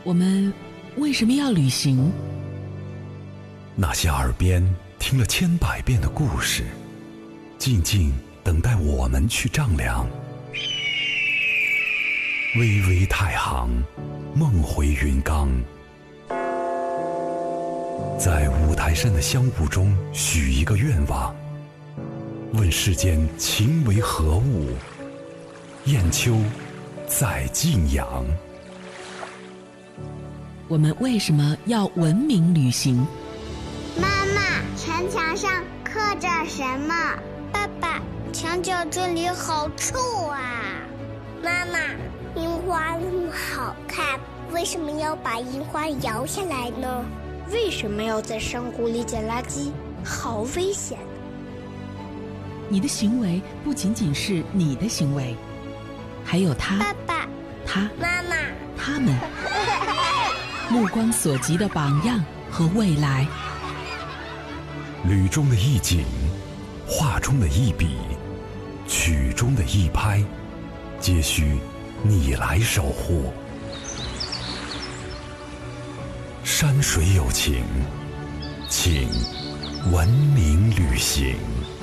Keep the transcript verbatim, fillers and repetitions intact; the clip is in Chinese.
我们为什么要旅行？ 那些耳边听了千百遍的故事，静静等待我们去丈量。巍巍太行，梦回云冈，在五台山的香雾中许一个愿望，问世间情为何物，雁丘在晋阳。 我们为什么要文明旅行？ 妈妈，城墙上刻着什么？爸爸，墙角这里好臭啊！妈妈，樱花那么好看，为什么要把樱花摇下来呢？为什么要在山谷里捡垃圾？好危险！ 你的行为不仅仅是你的行为，还有他、 爸爸、 他、 妈妈、 他们目光所及的榜样和未来。 旅中的一景，画中的一笔，曲中的一拍，皆需你来守护。山水有情，请文明旅行。